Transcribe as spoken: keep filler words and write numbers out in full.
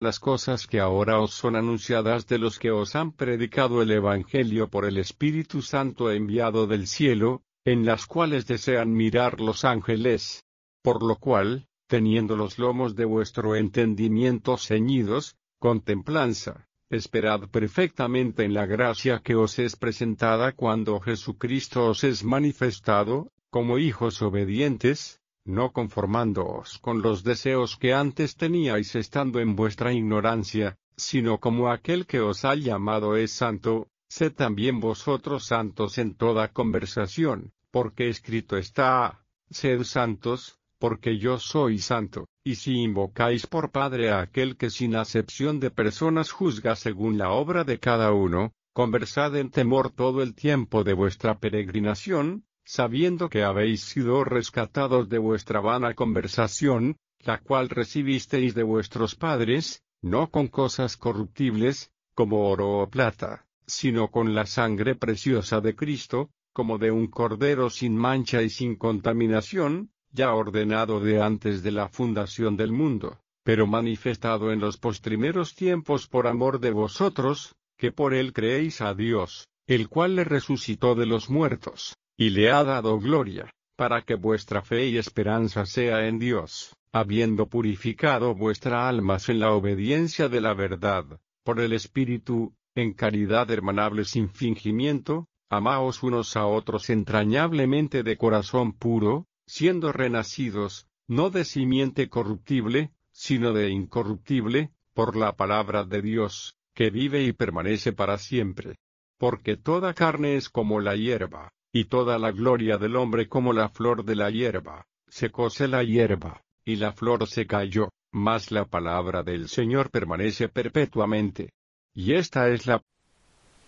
las cosas que ahora os son anunciadas de los que os han predicado el Evangelio por el Espíritu Santo enviado del cielo, en las cuales desean mirar los ángeles. Por lo cual, teniendo los lomos de vuestro entendimiento ceñidos, contemplanza, esperad perfectamente en la gracia que os es presentada cuando Jesucristo os es manifestado, como hijos obedientes, no conformándoos con los deseos que antes teníais estando en vuestra ignorancia, sino como aquel que os ha llamado es santo, sed también vosotros santos en toda conversación, porque escrito está, sed santos, porque yo soy santo. Y si invocáis por Padre a aquel que sin acepción de personas juzga según la obra de cada uno, conversad en temor todo el tiempo de vuestra peregrinación, sabiendo que habéis sido rescatados de vuestra vana conversación, la cual recibisteis de vuestros padres, no con cosas corruptibles, como oro o plata, sino con la sangre preciosa de Cristo, como de un cordero sin mancha y sin contaminación, ya ordenado de antes de la fundación del mundo, pero manifestado en los postrimeros tiempos por amor de vosotros, que por él creéis a Dios, el cual le resucitó de los muertos, y le ha dado gloria, para que vuestra fe y esperanza sea en Dios, habiendo purificado vuestra almas en la obediencia de la verdad, por el Espíritu, en caridad hermanable sin fingimiento, amaos unos a otros entrañablemente de corazón puro, siendo renacidos, no de simiente corruptible, sino de incorruptible, por la palabra de Dios, que vive y permanece para siempre. Porque toda carne es como la hierba, y toda la gloria del hombre como la flor de la hierba. Secóse la hierba, y la flor se cayó, mas la palabra del Señor permanece perpetuamente. Y esta es la